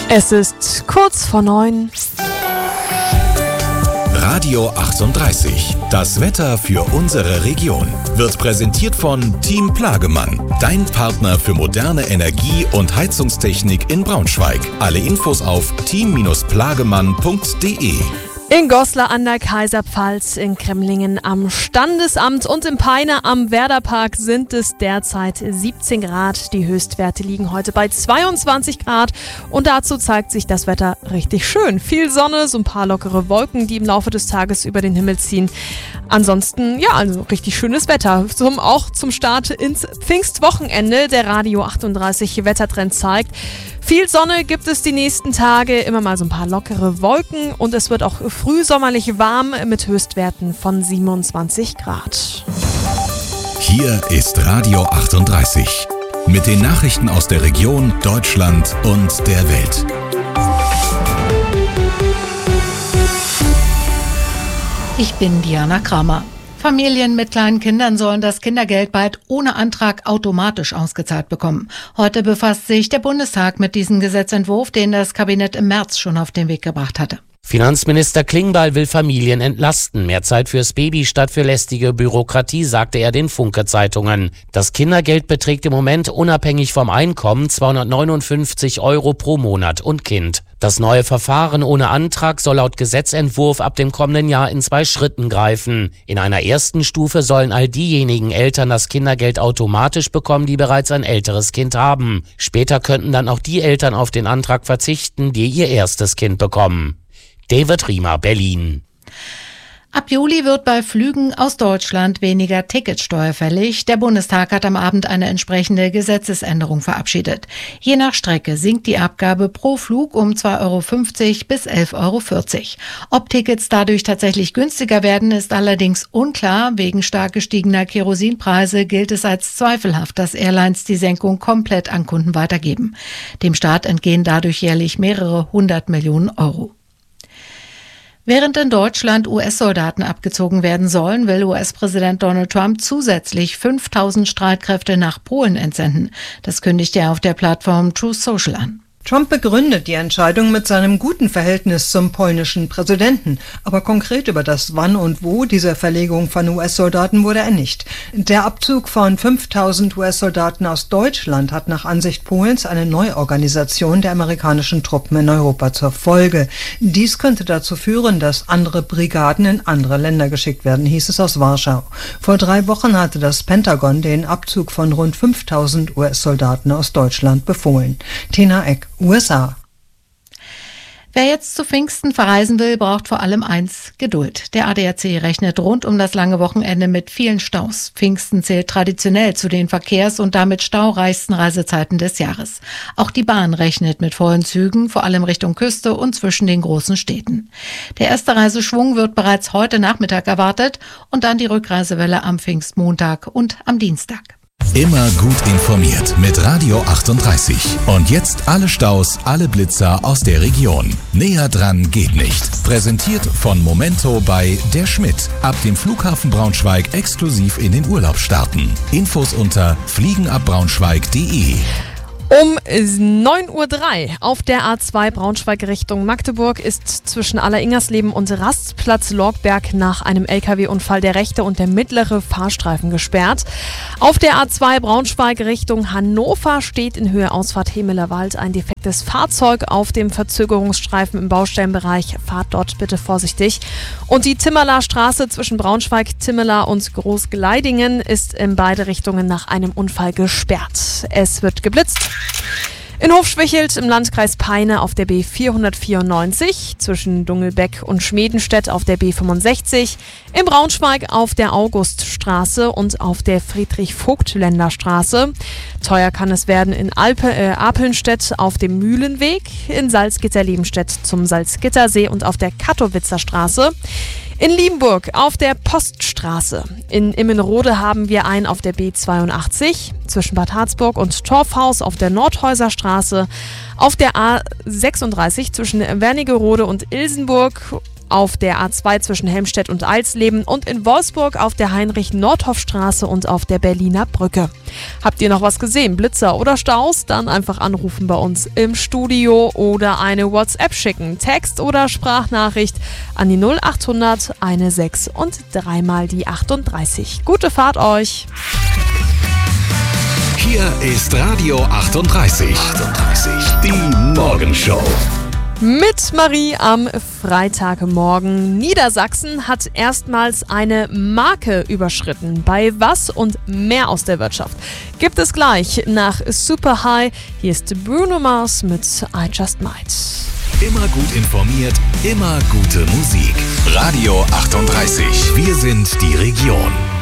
Es ist kurz vor 9. Radio 38. Das Wetter für unsere Region wird präsentiert von Team Plagemann. Dein Partner für moderne Energie- und Heizungstechnik in Braunschweig. Alle Infos auf team-plagemann.de. In Goslar an der Kaiserpfalz, in Cremlingen am Standesamt und in Peine am Werderpark sind es derzeit 17 Grad. Die Höchstwerte liegen heute bei 22 Grad und dazu zeigt sich das Wetter richtig schön. Viel Sonne, so ein paar lockere Wolken, die im Laufe des Tages über den Himmel ziehen. Ansonsten, ja, also richtig schönes Wetter. Auch zum Start ins Pfingstwochenende. Der Radio 38 Wettertrend zeigt: viel Sonne gibt es die nächsten Tage, immer mal so ein paar lockere Wolken und es wird auch frühsommerlich warm mit Höchstwerten von 27 Grad. Hier ist Radio 38 mit den Nachrichten aus der Region, Deutschland und der Welt. Ich bin Diana Kramer. Familien mit kleinen Kindern sollen das Kindergeld bald ohne Antrag automatisch ausgezahlt bekommen. Heute befasst sich der Bundestag mit diesem Gesetzentwurf, den das Kabinett im März schon auf den Weg gebracht hatte. Finanzminister Klingbeil will Familien entlasten. Mehr Zeit fürs Baby statt für lästige Bürokratie, sagte er den Funke-Zeitungen. Das Kindergeld beträgt im Moment unabhängig vom Einkommen 259 € pro Monat und Kind. Das neue Verfahren ohne Antrag soll laut Gesetzentwurf ab dem kommenden Jahr in 2 Schritten greifen. In einer ersten Stufe sollen all diejenigen Eltern das Kindergeld automatisch bekommen, die bereits ein älteres Kind haben. Später könnten dann auch die Eltern auf den Antrag verzichten, die ihr erstes Kind bekommen. David Riemer, Berlin. Ab Juli wird bei Flügen aus Deutschland weniger Ticketsteuer fällig. Der Bundestag hat am Abend eine entsprechende Gesetzesänderung verabschiedet. Je nach Strecke sinkt die Abgabe pro Flug um 2,50 € bis 11,40 €. Ob Tickets dadurch tatsächlich günstiger werden, ist allerdings unklar. Wegen stark gestiegener Kerosinpreise gilt es als zweifelhaft, dass Airlines die Senkung komplett an Kunden weitergeben. Dem Staat entgehen dadurch jährlich mehrere 100 Millionen €. Während in Deutschland US-Soldaten abgezogen werden sollen, will US-Präsident Donald Trump zusätzlich 5.000 Streitkräfte nach Polen entsenden. Das kündigte er auf der Plattform Truth Social an. Trump begründet die Entscheidung mit seinem guten Verhältnis zum polnischen Präsidenten. Aber konkret über das Wann und Wo dieser Verlegung von US-Soldaten wurde er nicht. Der Abzug von 5.000 US-Soldaten aus Deutschland hat nach Ansicht Polens eine Neuorganisation der amerikanischen Truppen in Europa zur Folge. Dies könnte dazu führen, dass andere Brigaden in andere Länder geschickt werden, hieß es aus Warschau. Vor 3 Wochen hatte das Pentagon den Abzug von rund 5.000 US-Soldaten aus Deutschland befohlen. Tina Eck, USA. Wer jetzt zu Pfingsten verreisen will, braucht vor allem eins: Geduld. Der ADAC rechnet rund um das lange Wochenende mit vielen Staus. Pfingsten zählt traditionell zu den verkehrs- und damit staureichsten Reisezeiten des Jahres. Auch die Bahn rechnet mit vollen Zügen, vor allem Richtung Küste und zwischen den großen Städten. Der erste Reiseschwung wird bereits heute Nachmittag erwartet und dann die Rückreisewelle am Pfingstmontag und am Dienstag. Immer gut informiert mit Radio 38. Und jetzt alle Staus, alle Blitzer aus der Region. Näher dran geht nicht. Präsentiert von Momento bei Der Schmidt. Ab dem Flughafen Braunschweig exklusiv in den Urlaub starten. Infos unter fliegenabbraunschweig.de. Um 9:03 Uhr auf der A2 Braunschweig Richtung Magdeburg ist zwischen Alleringers-Leben und Rastplatz Lorgberg nach einem LKW-Unfall der rechte und der mittlere Fahrstreifen gesperrt. Auf der A2 Braunschweig Richtung Hannover steht in Höhe Ausfahrt Hemelerwald ein defektes Fahrzeug auf dem Verzögerungsstreifen im Baustellenbereich. Fahrt dort bitte vorsichtig. Und die Timmerler Straße zwischen Braunschweig, Timmerler und Großgleidingen ist in beide Richtungen nach einem Unfall gesperrt. Es wird geblitzt. In Hofschwichelt im Landkreis Peine auf der B494, zwischen Dungelbeck und Schmedenstedt auf der B65, in Braunschweig auf der Auguststraße und auf der Friedrich-Vogt-Länder-Straße. Teuer kann es werden in Apelnstedt auf dem Mühlenweg, in Salzgitter-Lebenstedt zum Salzgittersee und auf der Kattowitzer Straße. In Liebenburg auf der Poststraße. In Immenrode haben wir einen auf der B82, zwischen Bad Harzburg und Torfhaus auf der Nordhäuser Straße, auf der A36 zwischen Wernigerode und Ilsenburg, auf der A2 zwischen Helmstedt und Alsleben und in Wolfsburg auf der Heinrich-Nordhoff-Straße und auf der Berliner Brücke. Habt ihr noch was gesehen, Blitzer oder Staus? Dann einfach anrufen bei uns im Studio oder eine WhatsApp schicken. Text oder Sprachnachricht an die 0800 16 und 3 mal die 38. Gute Fahrt euch! Hier ist Radio 38. Die Morgenshow. Mit Marie am Freitagmorgen. Niedersachsen hat erstmals eine Marke überschritten. Bei was und mehr aus der Wirtschaft gibt es gleich nach Super High. Hier ist Bruno Mars mit I Just Might. Immer gut informiert, immer gute Musik. Radio 38. Wir sind die Region.